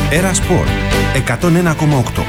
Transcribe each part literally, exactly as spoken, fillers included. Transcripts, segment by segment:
Έρα Σπορ εκατόν ένα κόμμα οκτώ.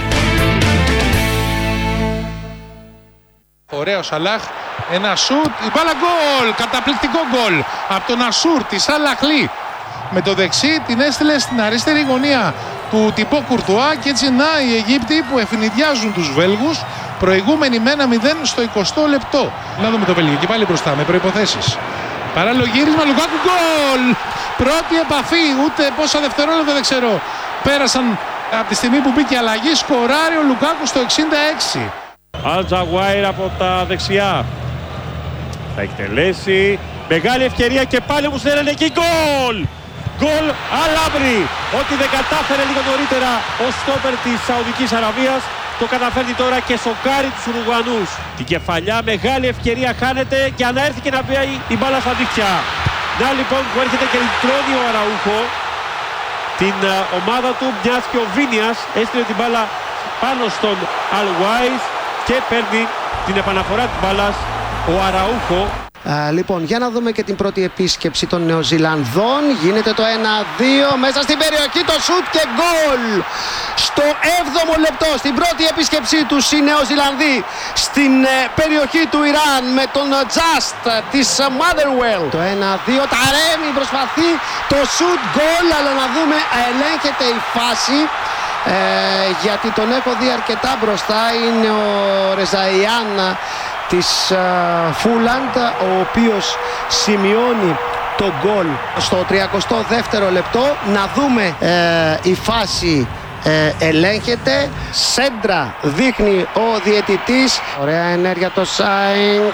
Ωραίο Σαλάχ, ένα σουτ, η μπάλα γκολ, καταπληκτικό γκολ από τον Ασούρ της Αλ-Αχλή. Με το δεξί την έστειλε στην αριστερή γωνία του Τιμπό Κουρτουά και έτσι να οι Αιγύπτιοι που ευνηδιάζουν τους Βέλγους, προηγούμενοι με ένα μηδέν στο εικοστό λεπτό. Να δούμε το Βέλγιο και πάλι μπροστά με προϋποθέσεις. Παράλληλο γύρισμα, Λουκάκου, γκολ! Πρώτη επαφή, ούτε πόσα δευτερόλεπτα δεν ξέρω. Πέρασαν από τη στιγμή που μπήκε αλλαγή, σκοράρει ο Λουκάκου στο εξήντα έξι. Αλτζαγουάιρ από τα δεξιά. Θα εκτελέσει. Μεγάλη ευκαιρία και πάλι μου στέλνει εκεί γκολ! Γκολ Αλάμπρι! Ό,τι δεν κατάφερε λίγο νωρίτερα ο στόπερ της Σαουδικής Αραβίας, το καταφέρνει τώρα και σοκάρει τους Ουρουγουανούς. Την κεφαλιά, μεγάλη ευκαιρία χάνεται και αναέρθηκε να πει η μπάλα στα δίχτυα. Να λοιπόν που έρχεται και λυτρώνει ο Αραούχο την uh, ομάδα του, μιας και ο Βίνιας έστειλε την μπάλα πάνω στον Αλουάις και παίρνει την επαναφορά της μπάλας ο Αραούχο. Uh, λοιπόν, για να δούμε και την πρώτη επίσκεψη των Νεοζηλανδών. Γίνεται το ένα δύο μέσα στην περιοχή, το σουτ και γκολ! Στο έβδομο λεπτό, στην πρώτη επίσκεψή τους οι Νεοζηλανδοί στην uh, περιοχή του Ιράν με τον Just uh, της uh, Motherwell. Το ένα δύο, Ταρέμι προσπαθεί το σουτ γκολ, αλλά να δούμε, ελέγχεται η φάση. Ε, γιατί τον έχω δει αρκετά μπροστά, είναι ο Ρεζαϊάν της Φούλαντ, ο οποίος σημειώνει το γκολ στο τριακοστό δεύτερο λεπτό. Να δούμε, ε, η φάση ε, ελέγχεται, σέντρα δείχνει ο διαιτητής. Ωραία ενέργεια το Σάινγκ,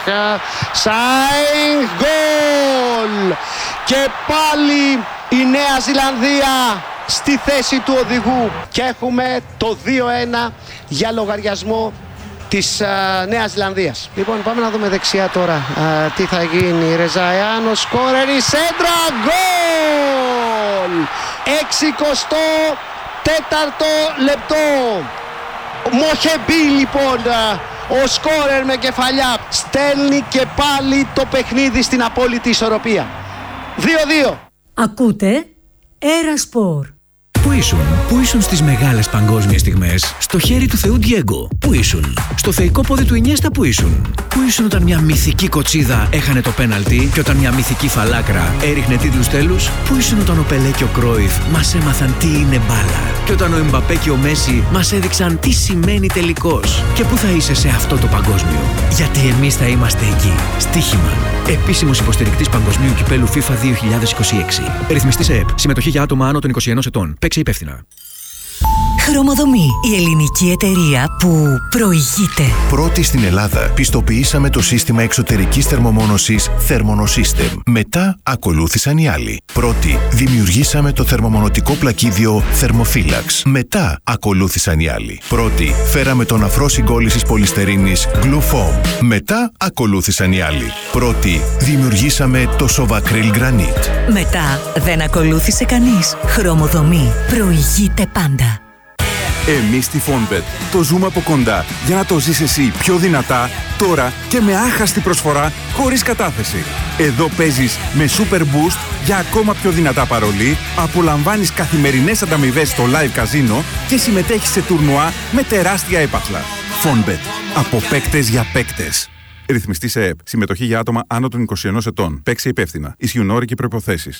Σάινγκ, γκολ! Και πάλι η Νέα Ζηλανδία στη θέση του οδηγού και έχουμε το δύο ένα για λογαριασμό της uh, Νέας Ζηλανδίας. Λοιπόν, πάμε να δούμε δεξιά τώρα uh, τι θα γίνει. Ρεζαϊάν, ο σκόρερ, η σέντρα, γκολ! εξηκοστό τέταρτο λεπτό. Μοχεμπή λοιπόν, uh, ο σκόρερ με κεφαλιά, στέλνει και πάλι το παιχνίδι στην απόλυτη ισορροπία. δύο δύο. Ακούτε Έρα Σπορ. Πού ήσουν, πού ήσουν στις μεγάλες παγκόσμιες στιγμές, στο χέρι του Θεού Ντιέγκο? Πού ήσουν, στο θεϊκό πόδι του Ινιέστα? Πού ήσουν, πού ήσουν όταν μια μυθική κοτσίδα έχανε το πέναλτι και όταν μια μυθική φαλάκρα έριχνε τίτλους τέλους? Πού ήσουν όταν ο Πελέ και ο Κρόιφ μας έμαθαν τι είναι μπάλα και όταν ο Εμπαπέ και ο Μέση μας έδειξαν τι σημαίνει τελικός? Και πού θα είσαι σε αυτό το παγκόσμιο? Γιατί εμείς θα είμαστε εκεί. Στοίχημα. Επίσημος υποστηρικτής Παγκοσμίου Κυπέλου FIFA δύο χιλιάδες είκοσι έξι. Ρυθμιστής ΕΕΠ. Συμμετοχή για άτομα άνω των είκοσι ενός ετών. Παίξε υπεύθυνα. Χρωμοδομή, η ελληνική εταιρεία που προηγείται. Πρώτη στην Ελλάδα πιστοποιήσαμε το σύστημα εξωτερικής θερμομόνωσης Thermonosystem. Μετά ακολούθησαν οι άλλοι. Πρώτη δημιουργήσαμε το θερμομονωτικό πλακίδιο Thermophilax. Μετά ακολούθησαν οι άλλοι. Πρώτη φέραμε τον αφρό συγκόλλησης πολυστερίνης Glufoam. Μετά ακολούθησαν οι άλλοι. Πρώτη δημιουργήσαμε το Sovacryl Granite. Μετά δεν ακολούθησε κανείς. Χρωμοδομή, προηγείται πάντα. Εμείς στη Fonbet το ζούμε από κοντά για να το ζεις εσύ πιο δυνατά, τώρα και με άχαστη προσφορά χωρίς κατάθεση. Εδώ παίζεις με Super Boost για ακόμα πιο δυνατά παρολί, απολαμβάνεις καθημερινές ανταμοιβές στο live καζίνο και συμμετέχεις σε τουρνουά με τεράστια έπαθλα. Fonbet. Από παίκτες για παίκτες. Ρυθμιστής ΕΕΠ. Συμμετοχή για άτομα άνω των είκοσι ενός ετών. Παίξε υπεύθυνα. Ισχύουν όροι και προϋποθέσεις.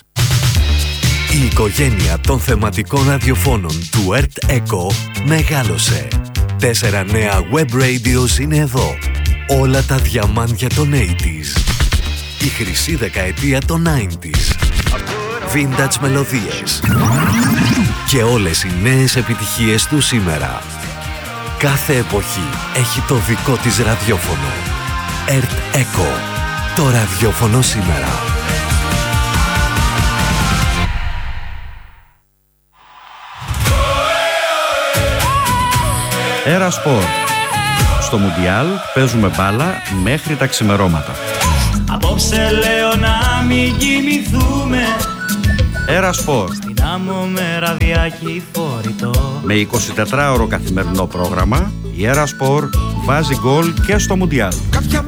Η οικογένεια των θεματικών ραδιοφώνων του Earth Echo μεγάλωσε. Τέσσερα νέα web radios είναι εδώ. Όλα τα διαμάντια των ογδόντα. Η χρυσή δεκαετία των ενενήντα. Vintage μελωδίες. Και όλες οι νέες επιτυχίες του σήμερα. Κάθε εποχή έχει το δικό της ραδιόφωνο. Earth Echo. Το ραδιόφωνο σήμερα. Έρα Σπορ. Στο Μουντιάλ παίζουμε μπάλα μέχρι τα ξημερώματα. Απόψε λέω να μην κοιμηθούμε. Έρα Σπορ. Στην άμμο με ραδιάκι φορητό. Με εικοσιτετράωρο καθημερινό πρόγραμμα, η Έρα Σπορ βάζει γκολ και στο Μουντιάλ.